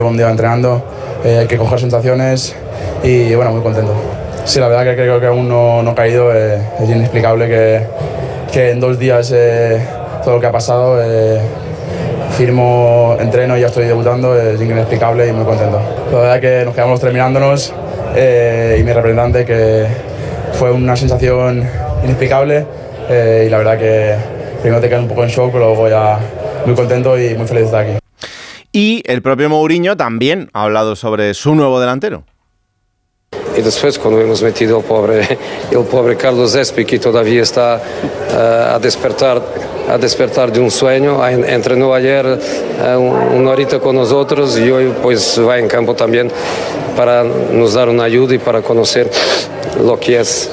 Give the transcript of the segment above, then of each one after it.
Un día entrenando, hay que coger sensaciones y bueno, muy contento. Sí, la verdad que creo que aún no he caído, es inexplicable que en 2 días todo lo que ha pasado, firmo, entreno y ya estoy debutando, es inexplicable y muy contento. La verdad que nos quedamos los 3 mirándonos y mi representante, que fue una sensación inexplicable y la verdad que primero te quedas un poco en shock, pero luego ya muy contento y muy feliz de estar aquí. Y el propio Mourinho también ha hablado sobre su nuevo delantero. Y después cuando hemos metido el pobre Carlos Espi, que todavía está a despertar de un sueño, entrenó ayer una horita con nosotros y hoy pues va en campo también para nos dar una ayuda y para conocer lo que es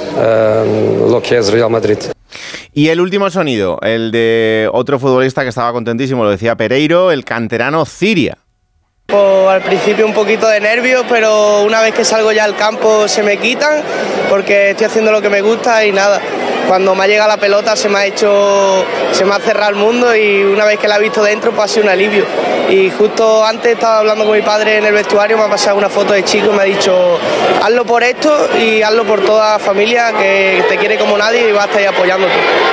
Real Madrid. Y el último sonido, el de otro futbolista que estaba contentísimo, lo decía Pereiro, el canterano Ciria. Al principio un poquito de nervios, pero una vez que salgo ya al campo se me quitan porque estoy haciendo lo que me gusta y nada. Cuando me ha llegado la pelota se me ha cerrado el mundo y una vez que la he visto dentro pues ha sido un alivio. Y justo antes estaba hablando con mi padre en el vestuario, me ha pasado una foto de chico y me ha dicho hazlo por esto y hazlo por toda la familia que te quiere como nadie y va a estar ahí apoyándote.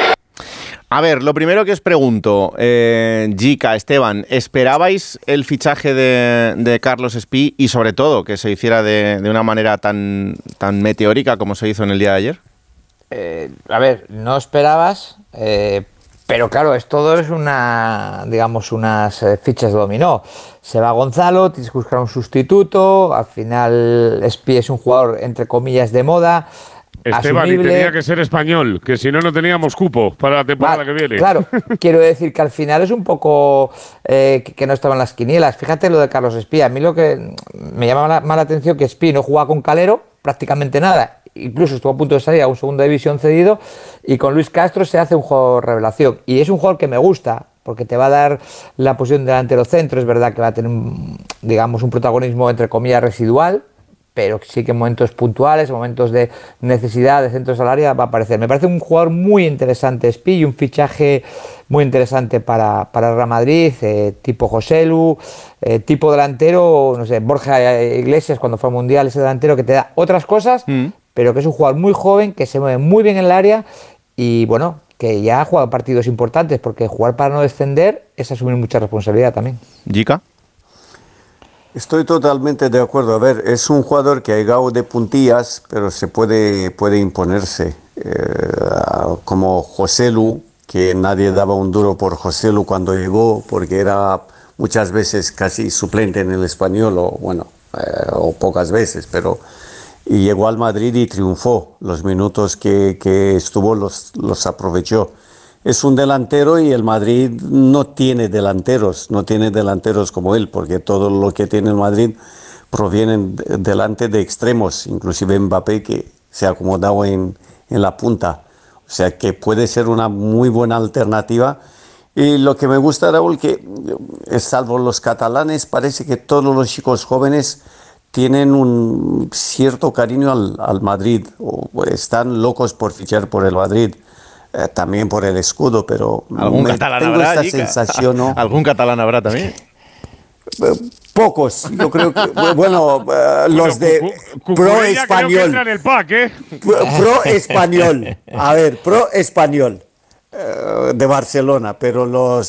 A ver, lo primero que os pregunto, Jica, Esteban, ¿esperabais el fichaje de Carlos Espí y sobre todo que se hiciera de una manera tan meteórica como se hizo en el día de ayer? A ver, no esperabas, pero claro, todo es unas fichas de dominó. Se va Gonzalo, tienes que buscar un sustituto, al final Espí es un jugador entre comillas de moda. Esteban, asumible. Y tenía que ser español, que si no, no teníamos cupo para la temporada que viene. Claro, quiero decir que al final es un poco que no estaban las quinielas. Fíjate lo de Carlos Espí. A mí lo que me llama más la atención que Espí no jugaba con Calero prácticamente nada. Incluso estuvo a punto de salir a un segunda división cedido y con Luis Castro se hace un juego revelación. Y es un jugador que me gusta porque te va a dar la posición de delantero centro. Es verdad que va a tener, un protagonismo entre comillas residual, pero sí que en momentos puntuales, en momentos de necesidad de centros al área va a aparecer. Me parece un jugador muy interesante Espí y un fichaje muy interesante para Real Madrid, tipo Joselu, tipo delantero, no sé, Borja Iglesias cuando fue al Mundial, ese delantero que te da otras cosas, pero que es un jugador muy joven, que se mueve muy bien en el área y bueno, que ya ha jugado partidos importantes, porque jugar para no descender es asumir mucha responsabilidad también. ¿Jica? Estoy totalmente de acuerdo. A ver, es un jugador que ha llegado de puntillas, pero se puede imponerse. Como Joselu, que nadie daba un duro por Joselu cuando llegó, porque era muchas veces casi suplente en el Español, o pocas veces, pero y llegó al Madrid y triunfó. Los minutos que estuvo los aprovechó. Es un delantero y el Madrid no tiene delanteros como él, porque todo lo que tiene el Madrid proviene delante de extremos, inclusive Mbappé, que se ha acomodado en la punta. O sea que puede ser una muy buena alternativa. Y lo que me gusta, Raúl, que salvo los catalanes, parece que todos los chicos jóvenes tienen un cierto cariño al Madrid, o están locos por fichar por el Madrid. También por el escudo, pero ¿Algún catalán tengo habrá, esta Jica? sensación, ¿no? ¿Algún catalán habrá también? Pocos, yo creo que, los de pro español. En el pack, Pro español, a ver, pro español de Barcelona, pero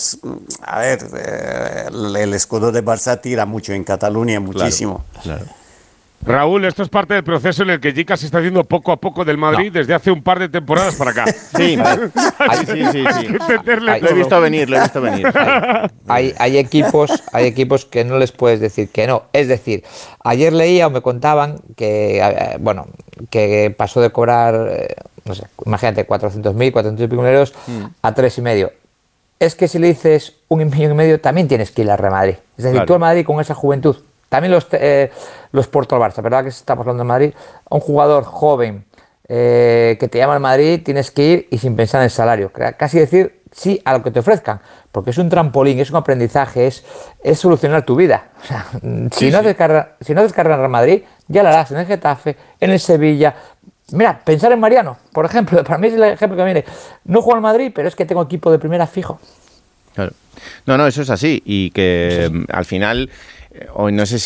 el escudo de Barça tira mucho en Cataluña, muchísimo. Claro. Raúl, esto es parte del proceso en el que Jica se está haciendo poco a poco del Madrid desde hace un par de temporadas para acá. Sí. Lo he visto venir. Hay equipos que no les puedes decir que no. Es decir, ayer leía o me contaban que pasó de cobrar, imagínate, 400.000, 400 y pico euros a 3,5. Es que si le dices 1,5 millón, también tienes que ir al Real Madrid. Es decir, tú al Madrid con esa juventud. También los Porto al Barça, ¿verdad? Que estamos hablando de Madrid. A un jugador joven que te llama al Madrid, tienes que ir y sin pensar en el salario. Casi decir sí a lo que te ofrezcan, porque es un trampolín, es un aprendizaje, es solucionar tu vida. O sea, si no haces carrera en Real Madrid, ya la harás en el Getafe, en el Sevilla. Mira, pensar en Mariano, por ejemplo, para mí es el ejemplo que viene. No juego al Madrid, pero es que tengo equipo de primera fijo. Claro. No, eso es así. Y que al final hoy no sé